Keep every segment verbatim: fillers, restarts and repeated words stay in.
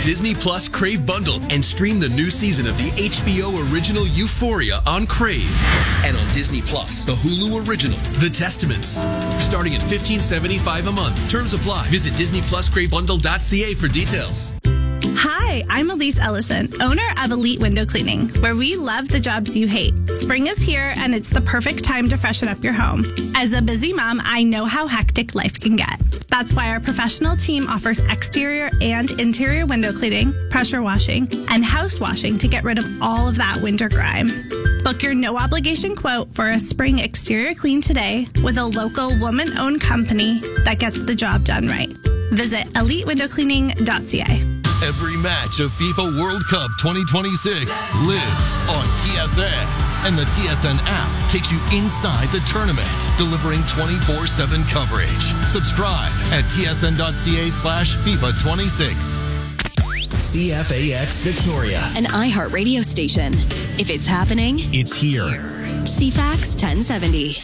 Disney Plus Crave Bundle and stream the new season of the H B O original Euphoria on Crave. And on Disney Plus, the Hulu original, The Testaments. Starting at fifteen seventy-five a month. Terms apply. Visit disney plus crave bundle dot c a for details. Hi, I'm Elise Ellison, owner of Elite Window Cleaning, where we love the jobs you hate. Spring is here, and it's the perfect time to freshen up your home. As a busy mom, I know how hectic life can get. That's why our professional team offers exterior and interior window cleaning, pressure washing, and house washing to get rid of all of that winter grime. Book your no-obligation quote for a spring exterior clean today with a local woman-owned company that gets the job done right. Visit elite window cleaning dot c a. Every match of FIFA World Cup twenty twenty-six lives on T S N. And the T S N app takes you inside the tournament, delivering twenty-four seven coverage. Subscribe at tsn.ca slash FIFA 26. C F A X Victoria. An iHeart radio station. If it's happening, it's here. C FAX ten seventy.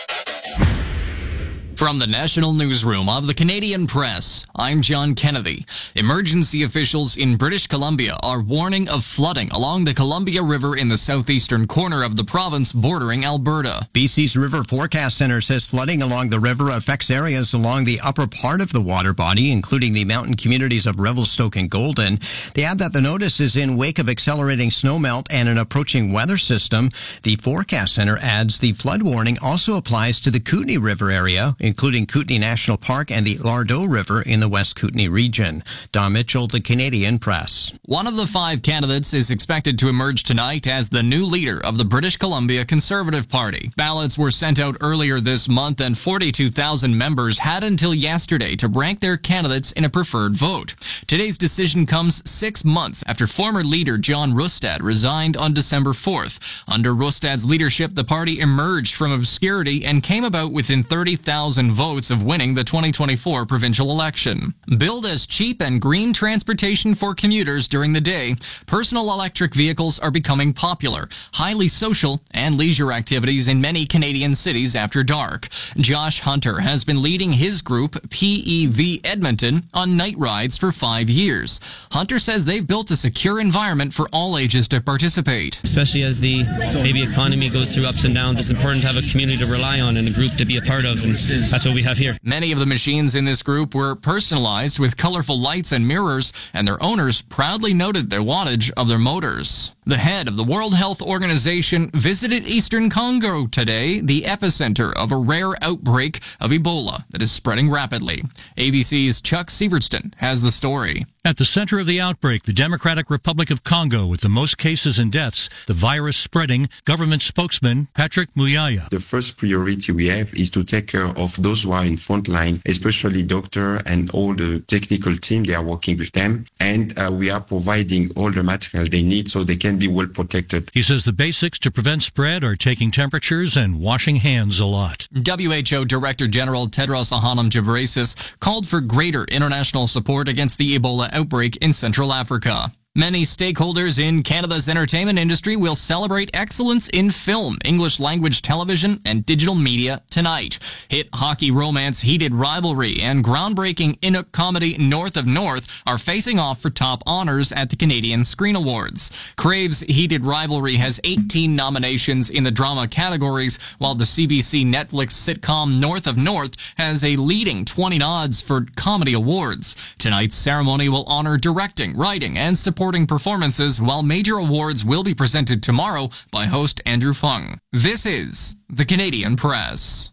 From the National Newsroom of the Canadian Press, I'm John Kennedy. Emergency officials in British Columbia are warning of flooding along the Columbia River in the southeastern corner of the province bordering Alberta. B C's River Forecast Center says flooding along the river affects areas along the upper part of the water body, including the mountain communities of Revelstoke and Golden. They add that the notice is in wake of accelerating snowmelt and an approaching weather system. The Forecast Center adds the flood warning also applies to the Kootenay River area, including Kootenay National Park and the Lardo River in the West Kootenay region. Don Mitchell, the Canadian Press. One of the five candidates is expected to emerge tonight as the new leader of the British Columbia Conservative Party. Ballots were sent out earlier this month, and forty-two thousand members had until yesterday to rank their candidates in a preferred vote. Today's decision comes six months after former leader John Rustad resigned on December fourth. Under Rustad's leadership, the party emerged from obscurity and came about within thirty thousand votes of winning the twenty twenty-four provincial election. Billed as cheap and green transportation for commuters during the day, personal electric vehicles are becoming popular, highly social, and leisure activities in many Canadian cities after dark. Josh Hunter has been leading his group, P E V Edmonton, on night rides for five years. Hunter says they've built a secure environment for all ages to participate. Especially as the maybe economy goes through ups and downs, it's important to have a community to rely on and a group to be a part of, and that's what we have here. Many of the machines in this group were personalized with colorful lights and mirrors, and their owners proudly noted the wattage of their motors. The head of the World Health Organization visited Eastern Congo today, the epicenter of a rare outbreak of Ebola that is spreading rapidly. A B C's Chuck Sievertson has the story. At the center of the outbreak, the Democratic Republic of Congo, with the most cases and deaths, the virus spreading, government spokesman Patrick Muyaya. The first priority we have is to take care of those who are in front line, especially doctor and all the technical team. They are working with them, and uh, we are providing all the material they need so they can be well protected. He says the basics to prevent spread are taking temperatures and washing hands a lot. W H O Director General Tedros Adhanom Ghebreyesus called for greater international support against the Ebola outbreak in Central Africa. Many stakeholders in Canada's entertainment industry will celebrate excellence in film, English language television, and digital media tonight. Hit hockey romance Heated Rivalry and groundbreaking Inuk comedy North of North are facing off for top honors at the Canadian Screen Awards. Crave's Heated Rivalry has eighteen nominations in the drama categories, while the C B C Netflix sitcom North of North has a leading twenty nods for comedy awards. Tonight's ceremony will honor directing, writing, and supporting performances, while major awards will be presented tomorrow by host Andrew Fung. This is the Canadian Press.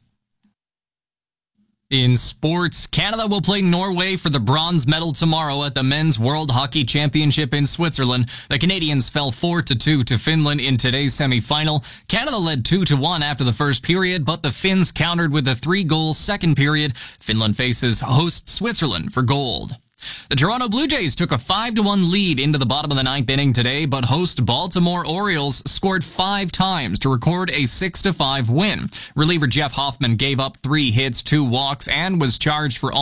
In sports, Canada will play Norway for the bronze medal tomorrow at the Men's World Hockey Championship in Switzerland. The Canadians fell four to two to Finland in today's semi-final. Canada led two to one after the first period, but the Finns countered with a three-goal second period. Finland faces host Switzerland for gold. The Toronto Blue Jays took a five to one lead into the bottom of the ninth inning today, but host Baltimore Orioles scored five times to record a six to five win. Reliever Jeff Hoffman gave up three hits, two walks, and was charged for all